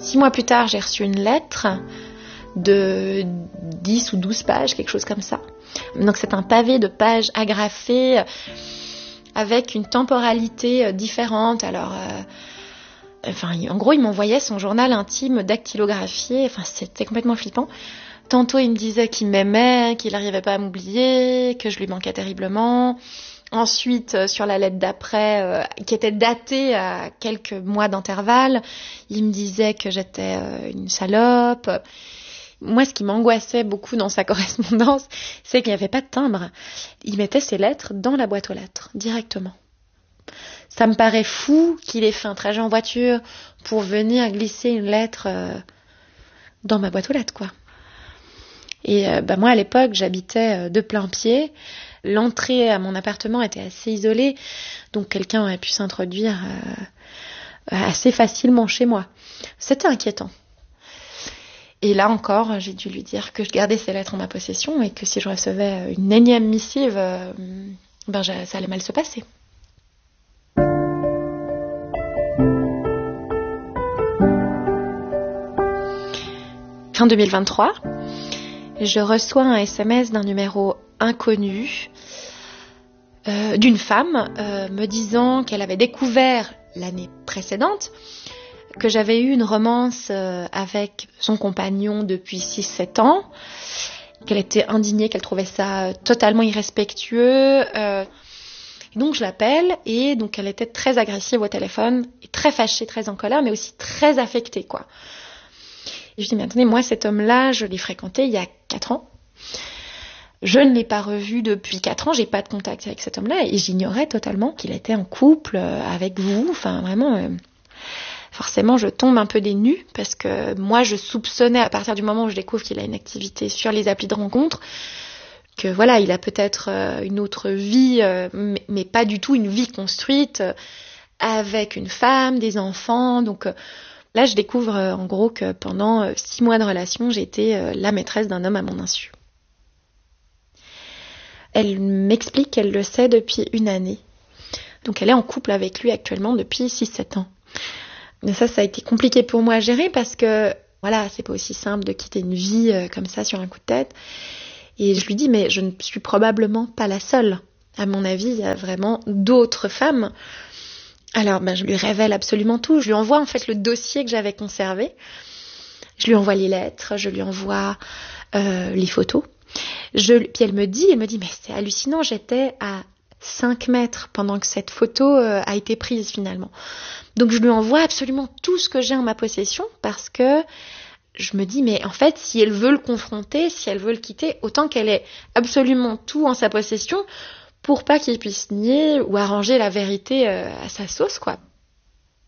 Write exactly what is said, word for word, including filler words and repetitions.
Six mois plus tard, j'ai reçu une lettre de dix ou douze pages, quelque chose comme ça. Donc c'est un pavé de pages agrafées avec une temporalité différente. Alors, euh, enfin, en gros, il m'envoyait son journal intime dactylographié. Enfin, c'était complètement flippant. Tantôt, il me disait qu'il m'aimait, qu'il n'arrivait pas à m'oublier, que je lui manquais terriblement. Ensuite, euh, sur la lettre d'après, euh, qui était datée à quelques mois d'intervalle, il me disait que j'étais euh, une salope. Moi, ce qui m'angoissait beaucoup dans sa correspondance, c'est qu'il n'y avait pas de timbre. Il mettait ses lettres dans la boîte aux lettres, directement. Ça me paraît fou qu'il ait fait un trajet en voiture pour venir glisser une lettre euh, dans ma boîte aux lettres, quoi. Et euh, bah, moi, à l'époque, j'habitais euh, de plein pied. L'entrée à mon appartement était assez isolée, donc quelqu'un aurait pu s'introduire euh, assez facilement chez moi. C'était inquiétant. Et là encore, j'ai dû lui dire que je gardais ces lettres en ma possession et que si je recevais une énième missive, euh, ben ça allait mal se passer. Fin deux mille vingt-trois, je reçois un S M S d'un numéro inconnu euh, d'une femme euh, me disant qu'elle avait découvert l'année précédente que j'avais eu une romance euh, avec son compagnon depuis six sept ans, qu'elle était indignée, qu'elle trouvait ça euh, totalement irrespectueux. Euh, donc je l'appelle et donc elle était très agressive au téléphone, et très fâchée, très en colère, mais aussi très affectée, quoi. Et je dis, mais attendez, moi cet homme-là, je l'ai fréquenté il y a quatre ans. Je ne l'ai pas revu depuis quatre ans, j'ai pas de contact avec cet homme-là et j'ignorais totalement qu'il était en couple euh, avec vous. Enfin, vraiment... Euh, Forcément, je tombe un peu des nues parce que moi, je soupçonnais à partir du moment où je découvre qu'il a une activité sur les applis de rencontre que voilà, il a peut-être une autre vie, mais, mais pas du tout une vie construite avec une femme, des enfants. Donc là, je découvre en gros que pendant six mois de relation, j'ai été la maîtresse d'un homme à mon insu. Elle m'explique qu'elle le sait depuis une année. Donc elle est en couple avec lui actuellement depuis six sept ans. Mais ça, ça a été compliqué pour moi à gérer parce que, voilà, c'est pas aussi simple de quitter une vie euh, comme ça sur un coup de tête. Et je lui dis, mais je ne suis probablement pas la seule. À mon avis, il y a vraiment d'autres femmes. Alors, ben, je lui révèle absolument tout. Je lui envoie en fait le dossier que j'avais conservé. Je lui envoie les lettres, je lui envoie euh, les photos. Je, puis elle me dit, elle me dit, mais c'est hallucinant, j'étais à cinq mètres pendant que cette photo euh, a été prise finalement. Donc je lui envoie absolument tout ce que j'ai en ma possession parce que je me dis, mais en fait, si elle veut le confronter, si elle veut le quitter, autant qu'elle ait absolument tout en sa possession pour pas qu'il puisse nier ou arranger la vérité euh, à sa sauce, quoi.